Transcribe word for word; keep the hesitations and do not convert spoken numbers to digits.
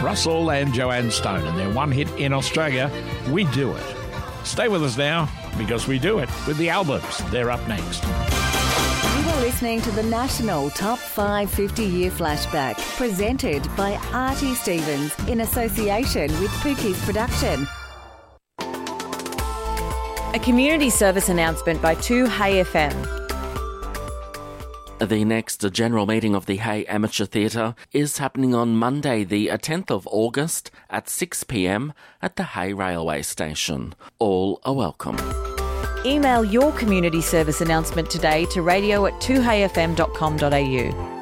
Russell and Joanne Stone and their one hit in Australia, We Do It. Stay with us now, because we do it with the Albums. They're up next. You are listening to the National Top five fifty-Year Flashback, presented by Artie Stevens in association with Pookie's Production. A community service announcement by two Hay F M. The next general meeting of the Hay Amateur Theatre is happening on Monday, the tenth of August at six p m at the Hay Railway Station. All are welcome. Email your community service announcement today to radio at two hay f m dot com dot a u.